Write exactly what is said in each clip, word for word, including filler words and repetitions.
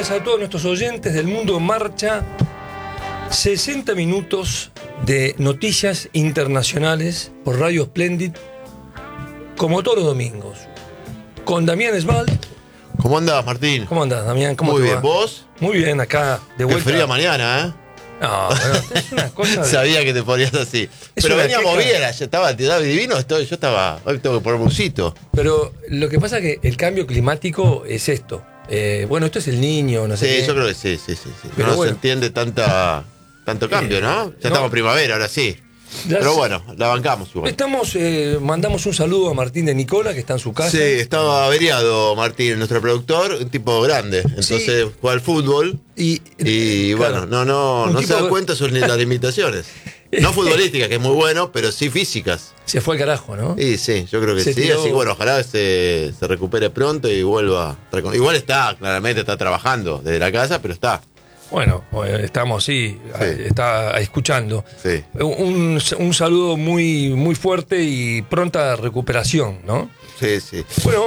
días a todos nuestros oyentes del Mundo en Marcha. sesenta minutos de noticias internacionales por Radio Splendid, como todos los domingos. Con Damián Esbal. ¿Cómo andás, Martín? ¿Cómo andás, Damián? ¿Cómo Muy te bien, va? ¿vos? Muy bien, acá de vuelta. Qué fría mañana, ¿eh? No, pero es una cosa de... Sabía que te ponías así. Es Pero una veníamos queja. bien, ya estaba, te daba divino, estoy, yo estaba, hoy tengo que poner bursito. Pero lo que pasa es que el cambio climático es esto. Eh, bueno, esto es el niño, no sé Sí, qué. yo creo que sí, sí, sí. sí. Pero no bueno. se entiende tanta, tanto cambio, Eh, ¿no? Ya no. estamos en primavera, ahora sí. Ya Pero sé. bueno, la bancamos igual. Estamos, eh, mandamos un saludo a Martín de Nicola, que está en su casa. Sí, estaba averiado Martín, nuestro productor, un tipo grande. Entonces Sí. juega al fútbol Y, y claro, bueno, no, no, un no se tipo da de- cuenta de sus las limitaciones. No futbolísticas, que es muy bueno, pero sí físicas. se fue al carajo, ¿no? Y sí, yo creo que Se sí. tiró- Así que bueno, ojalá se, se recupere pronto y vuelva. recon- Igual está, claramente está trabajando desde la casa, pero está. Bueno, eh, estamos, sí, Sí. está escuchando. Sí. Un, un saludo muy, muy fuerte y pronta recuperación, ¿no? Sí, sí. Bueno,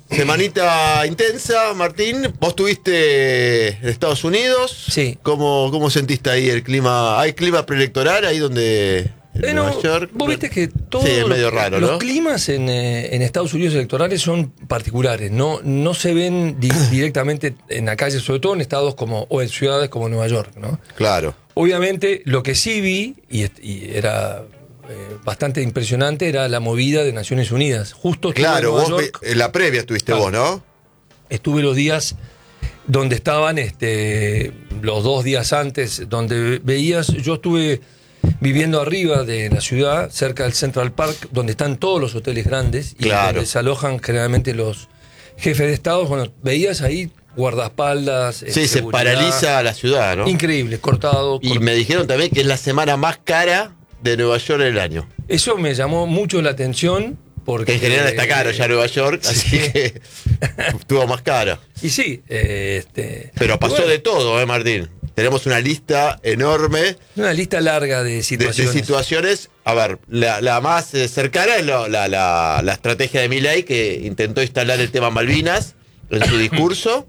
Semanita intensa, Martín. Vos estuviste en Estados Unidos. Sí. ¿Cómo, cómo sentiste ahí el clima? ¿Hay clima preelectoral ahí donde en eh, no, Nueva York? vos viste que todos Sí, es medio los, raro, los ¿no? climas en, eh, en Estados Unidos electorales son particulares, no, no se ven di- directamente en la calle, sobre todo en estados como, o en ciudades como Nueva York, ¿no? Claro. Obviamente, lo que sí vi, y, est- y era eh, bastante impresionante, era la movida de Naciones Unidas. Justo estuve Claro, en Nueva vos York, ve- en la previa estuviste Claro. vos, ¿no? estuve los días donde estaban, este, los dos días antes, donde veías, yo estuve viviendo arriba de la ciudad, cerca del Central Park, donde están todos los hoteles grandes y Claro. donde se alojan generalmente los jefes de Estado. Bueno, veías ahí guardaespaldas. eh, Sí, se seguridad. paraliza la ciudad, ¿no? Increíble, cortado. Y cort- me dijeron también que es la semana más cara de Nueva York en el año. Eso me llamó mucho la atención porque... Que en general está caro ya Nueva York, así Sí. que estuvo más cara. Y sí, eh, este... Pero pasó bueno, de todo, ¿eh, Martín? Tenemos una lista enorme una lista larga de de, de situaciones. situaciones. A ver, la, la más eh, cercana es lo- la, la- la estrategia de Milei, que intentó instalar el tema Malvinas en su discurso.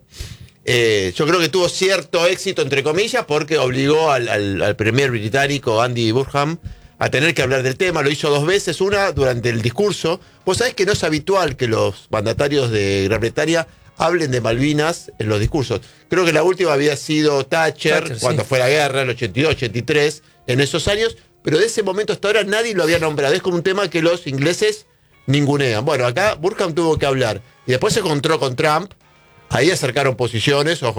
Eh, yo creo que tuvo cierto éxito, entre comillas, porque obligó al, al, al premier británico Andy Burnham a tener que hablar del tema. Lo hizo dos veces, una durante el discurso. Vos sabés que no es habitual que los mandatarios de Gran Bretaña hablen de Malvinas en los discursos. Creo que la última había sido Thatcher, Thatcher, cuando sí. fue la guerra, el ochenta y dos, ochenta y tres, en esos años, pero de ese momento hasta ahora nadie lo había nombrado. Es como un tema que los ingleses ningunean. Bueno, acá Burkham tuvo que hablar. Y después se encontró con Trump, ahí acercaron posiciones, ojo.